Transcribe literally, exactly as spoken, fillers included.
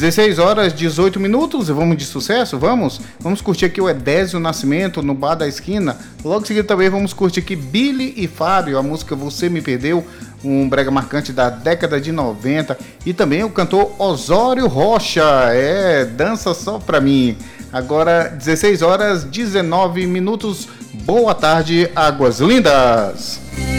dezesseis horas, dezoito minutos, vamos de sucesso, vamos? Vamos curtir aqui o Edésio Nascimento no Bar da Esquina. Logo em seguida também vamos curtir aqui Billy e Fábio, a música Você Me Perdeu, um brega marcante da década de noventa. E também o cantor Osório Rocha, é, Dança Só Pra Mim. Agora, dezesseis horas, dezenove minutos, boa tarde, Águas Lindas.